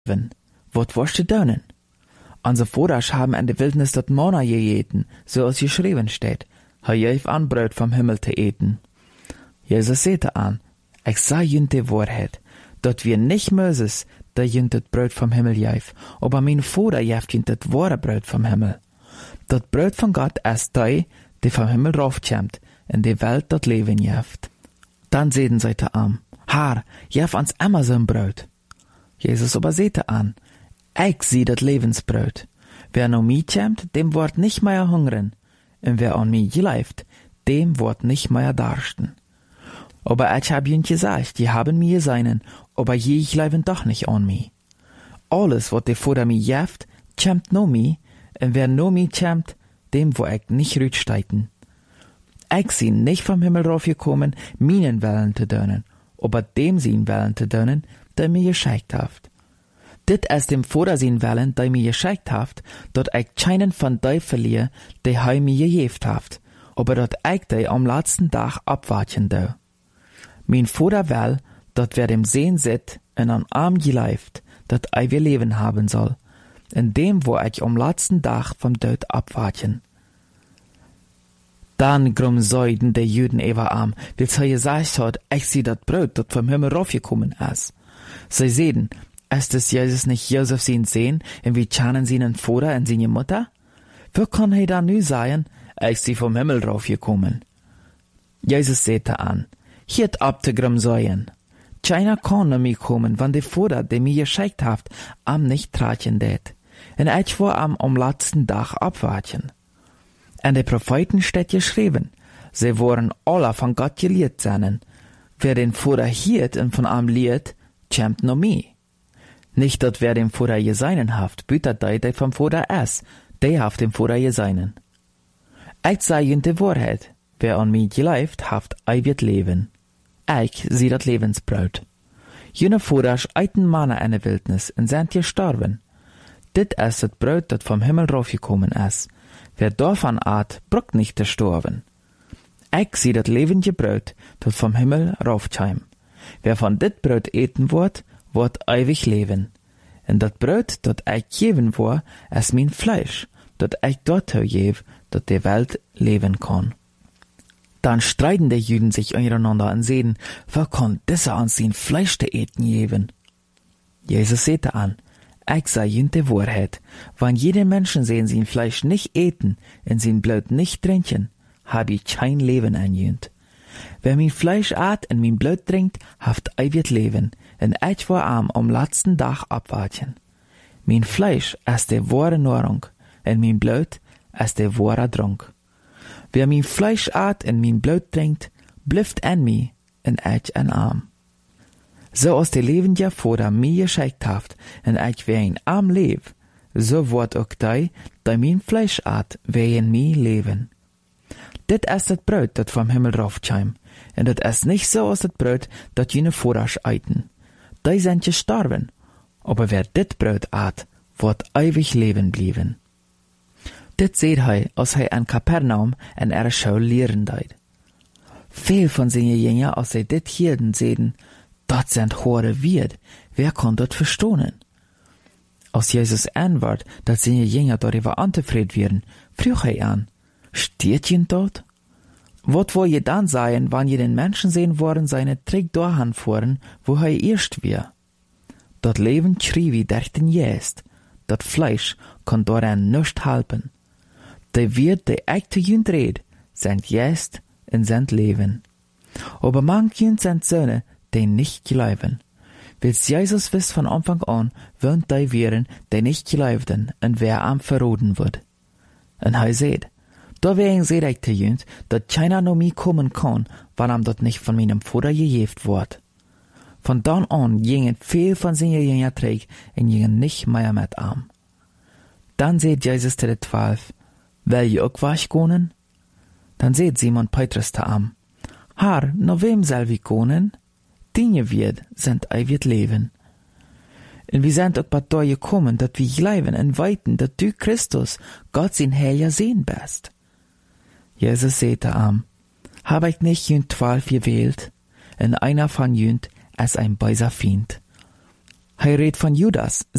Wat wirst du tun? Unsere Vorder haben in der Wildnis dat Manna gegeten, so als geschrieben steht. Hij geeft an Brot vom Himmel te eten. Jesus sagte an, ich sag jünt die Wahrheit, dat wir nicht Moses, der jünt das Brot vom Himmel geeft, aber mein Vater geeft jünt das wahre Brot vom Himmel. Dat Brot von Gott ist die vom Himmel raufkommt, in die Welt dat Leben geeft. Dann sehen sie te an, Herr, geef uns immer so ein Brot. Jesus aber sagte an, ich sieh dat Lebensbrot. Wer no mich kommt, dem wird nicht mehr hungern. Und wer an mich glaubt, dem wird nicht mehr darsten. Aber ich hab ihnen gesagt, die haben mir gesehen, aber je glauben doch nicht an mich. Alles, was der Vater mir gibt, kommt no mich, und wer no mich kommt, dem wo ich nicht rücksteiten. Ich bin nicht vom Himmel raufgekommen, meinen Willen zu tun, aber dem sein Willen zu tun, der mir geschickt hat. Dit ist dem Vater sein Willen, der mir geschickt hat, dat ich keinen von die verliere, der er mir gegeben hat, aber dat ich die am letzten Tag abwarten do. Mein Vater will, dat wer dem Sehen sit und an Arm geleift, dat wir Leben haben soll, in dem wo ich am letzten Tag vom Tod abwarten. Dann grumsäuden die Juden über Arm, weil sie gesagt hat, ich sieh dat Brot, dat vom Himmel raufgekommen ist. Sie sehen, ist es Jesus nicht Josef sein Sehen, und wie kennen sie seinen Vater und seine Mutter? Wie kann er dann nu sagen, ich sie vom Himmel raufgekommen? Jesus sagte an, hiert ab te grumsäuen. Keiner kann nach mir kommen, wenn der Vater, der mir geschickt hat, am nicht tragen det. Und ich war am letzten Tag abwarten. Und die Propheten steht geschrieben, sie waren alle von Gott gelehrt sein. Wer den Vater hiert und von am lehrt, kommt noch mir. Nicht, dass wer dem Vater geseinen haft, bütet der vom Vater ist, der haft dem Vater geseinen. Ich sage ihnen die Wahrheit, wer an mich glaubt, haft wird leben. Ich sieh das Lebensbrot. Jene Vater eiten Manna in der Wildnis und sind gestorben. Dit ist das Brot, das vom Himmel raufgekommen ist. Wer davon at, braucht nicht zu sterben. Ich sieh das lebende Brot, das vom Himmel raufkam. Wer von dit Brot eten wird ewig leben. Und das Brot, das ich geben war, ist mein Fleisch, das ich dort gebe, dass die Welt leben kann. Dann streiten die Juden sich untereinander und sehen, wer kann dieser an sein Fleisch zu eten geben? Jesus sagte an, ich sage ihnen die Wahrheit, wenn jeder Menschen sein Fleisch nicht eten und sein Blut nicht trinken, habe ich kein Leben an ihnen. Wer mein Fleisch at und mein Blut trinkt, haft ewig Leben, und ich war am letzten Tag abwarten. Mein Fleisch ist die wahre Nahrung, und mein Blut ist der wahre Trunk. Wer mein Fleisch at und mein Blut trinkt, blüfft an mir, und ich an arm. So als der lebende Vater mir geschickt hat, und ich wer in arm leb, so wird auch die mein Fleisch at, wer in mir leben. Dit ist das Brot, das vom Himmel raufkam, und das ist nicht so als das Brot, das jene Vater eiten. Die sind gestorben, aber wer dit Brot at, wird ewig leben blieben. Dit seht als an Kapernaum in ihrer Schule lehren deut. Viel von seinen Jüngern, als sie dit hielten, sehen, dat sind hohe Wirt, wer kann dat verstohnen? Als Jesus antwortet, dass seine Jünger darüber antefried werden, frug er an, steht jen dort? Wat wo je dann sein, wann je den Menschen sehen wollen, seine Trick dahin fuhren, wo erst wir? Dat Leben schrie wie derchten jest, dat Fleisch kann daran nicht halten. De wird de echte Jünd red, sind jest und sind Leben. Aber manchen sind Söhne, die nicht glauben. Weil Jesus wisst von Anfang an, wollen die wären, die nicht glaubten, und wer am verroden wird. Und er sagt, da wegen seht ich te Jünd, dat keiner noch mir kommen kann, wann am dat nicht von meinem Vater gegeben wird. Von dann an gingen viel von seinen Jüngern träg und gingen nicht mehr mit am. Dann seht Jesus zu den 12, will je auch was gehen? Dann seht Simon Petrus zu am, Herr, no wem soll ich gehen? Dinge wird, sind wird leben. Und wir sind auch bei dir gekommen, dat wir glauben und weiten, dat du Christus, Gott sein Herr sehen bist. Jesus sagte am, hab ich nicht jünd 12 gewählt, und einer von jünd ist ein böser Feind. Hy redt van Judas,